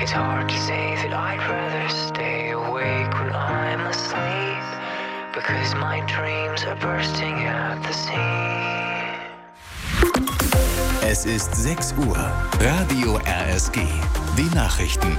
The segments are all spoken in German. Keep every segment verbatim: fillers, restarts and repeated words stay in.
It's hard to say that I'd rather stay awake when I'm asleep, because my dreams are bursting at the seams. Es ist sechs Uhr. Radio R S G. Die Nachrichten.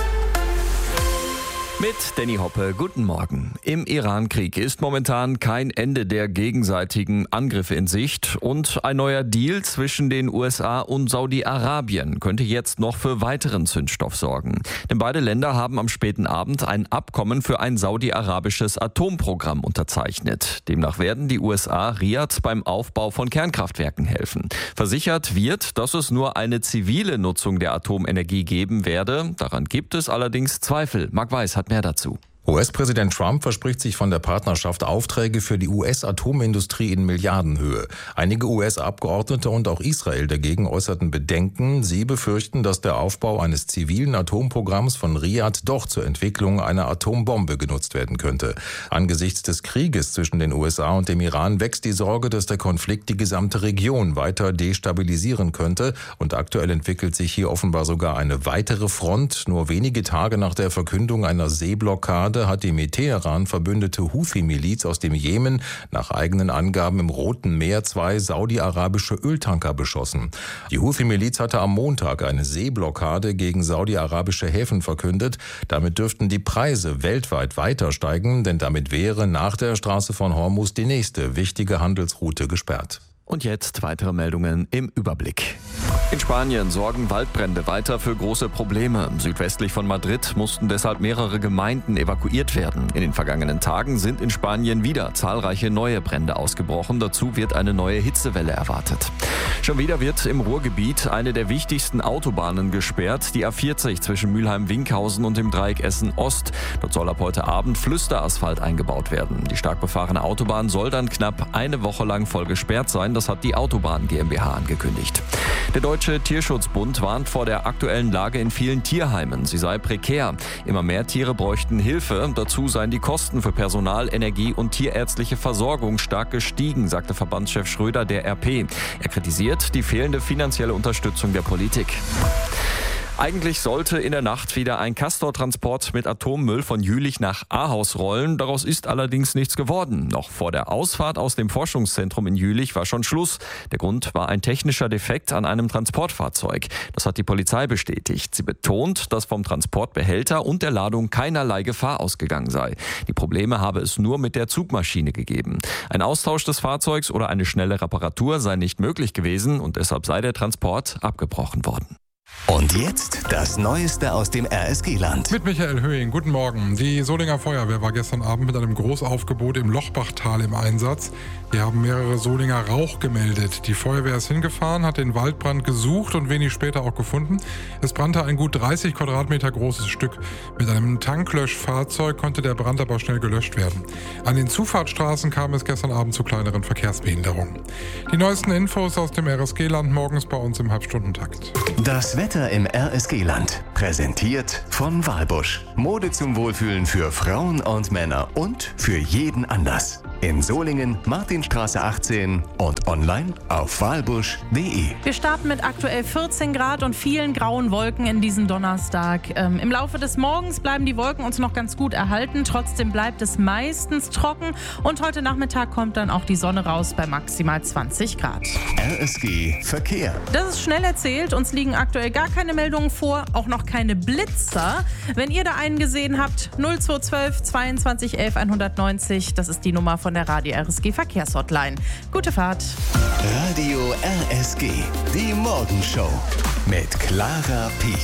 Mit Danny Hoppe, guten Morgen. Im Iran-Krieg ist momentan kein Ende der gegenseitigen Angriffe in Sicht und ein neuer Deal zwischen den U S A und Saudi-Arabien könnte jetzt noch für weiteren Zündstoff sorgen. Denn beide Länder haben am späten Abend ein Abkommen für ein saudi-arabisches Atomprogramm unterzeichnet. Demnach werden die U S A Riad beim Aufbau von Kernkraftwerken helfen. Versichert wird, dass es nur eine zivile Nutzung der Atomenergie geben werde. Daran gibt es allerdings Zweifel. Marc Weiß hat mehr dazu. U S-Präsident Trump verspricht sich von der Partnerschaft Aufträge für die U S-Atomindustrie in Milliardenhöhe. Einige U S-Abgeordnete und auch Israel dagegen äußerten Bedenken. Sie befürchten, dass der Aufbau eines zivilen Atomprogramms von Riad doch zur Entwicklung einer Atombombe genutzt werden könnte. Angesichts des Krieges zwischen den U S A und dem Iran wächst die Sorge, dass der Konflikt die gesamte Region weiter destabilisieren könnte. Und aktuell entwickelt sich hier offenbar sogar eine weitere Front. Nur wenige Tage nach der Verkündung einer Seeblockade hat die mit Teheran verbündete Houthi-Miliz aus dem Jemen nach eigenen Angaben im Roten Meer zwei saudi-arabische Öltanker beschossen. Die Houthi-Miliz hatte am Montag eine Seeblockade gegen saudi-arabische Häfen verkündet. Damit dürften die Preise weltweit weiter steigen, denn damit wäre nach der Straße von Hormuz die nächste wichtige Handelsroute gesperrt. Und jetzt weitere Meldungen im Überblick. In Spanien sorgen Waldbrände weiter für große Probleme. Südwestlich von Madrid mussten deshalb mehrere Gemeinden evakuiert werden. In den vergangenen Tagen sind in Spanien wieder zahlreiche neue Brände ausgebrochen. Dazu wird eine neue Hitzewelle erwartet. Schon wieder wird im Ruhrgebiet eine der wichtigsten Autobahnen gesperrt, die A vierzig zwischen Mülheim-Winkhausen und dem Dreieck Essen-Ost. Dort soll ab heute Abend Flüsterasphalt eingebaut werden. Die stark befahrene Autobahn soll dann knapp eine Woche lang voll gesperrt sein. Das hat die Autobahn GmbH angekündigt. Der Deutsche Tierschutzbund warnt vor der aktuellen Lage in vielen Tierheimen. Sie sei prekär. Immer mehr Tiere bräuchten Hilfe. Dazu seien die Kosten für Personal, Energie und tierärztliche Versorgung stark gestiegen, sagte Verbandschef Schröder der R P. Er kritisiert die fehlende finanzielle Unterstützung der Politik. Eigentlich sollte in der Nacht wieder ein Castor-Transport mit Atommüll von Jülich nach Ahaus rollen. Daraus ist allerdings nichts geworden. Noch vor der Ausfahrt aus dem Forschungszentrum in Jülich war schon Schluss. Der Grund war ein technischer Defekt an einem Transportfahrzeug. Das hat die Polizei bestätigt. Sie betont, dass vom Transportbehälter und der Ladung keinerlei Gefahr ausgegangen sei. Die Probleme habe es nur mit der Zugmaschine gegeben. Ein Austausch des Fahrzeugs oder eine schnelle Reparatur sei nicht möglich gewesen und deshalb sei der Transport abgebrochen worden. Und jetzt das Neueste aus dem R S G-Land. Mit Michael Höhing, guten Morgen. Die Solinger Feuerwehr war gestern Abend mit einem Großaufgebot im Lochbachtal im Einsatz. Hier haben mehrere Solinger Rauch gemeldet. Die Feuerwehr ist hingefahren, hat den Waldbrand gesucht und wenig später auch gefunden. Es brannte ein gut dreißig Quadratmeter großes Stück. Mit einem Tanklöschfahrzeug konnte der Brand aber schnell gelöscht werden. An den Zufahrtsstraßen kam es gestern Abend zu kleineren Verkehrsbehinderungen. Die neuesten Infos aus dem R S G-Land morgens bei uns im Halbstundentakt. Das Wetter im R S G-Land. Präsentiert von Walbusch. Mode zum Wohlfühlen für Frauen und Männer und für jeden Anlass. In Solingen, Martinstraße achtzehn und online auf walbusch punkt de. Wir starten mit aktuell vierzehn Grad und vielen grauen Wolken in diesen Donnerstag. Ähm, Im Laufe des Morgens bleiben die Wolken uns noch ganz gut erhalten. Trotzdem bleibt es meistens trocken und heute Nachmittag kommt dann auch die Sonne raus bei maximal zwanzig Grad. R S G Verkehr. Das ist schnell erzählt. Uns liegen aktuell gar keine Meldungen vor, auch noch keine Blitzer. Wenn ihr da einen gesehen habt, null zwei zwölf zweiundzwanzig elf hundertneunzig, das ist die Nummer von der Radio R S G Verkehrshotline. Gute Fahrt. Radio R S G, die Morgenshow mit Clara Piech.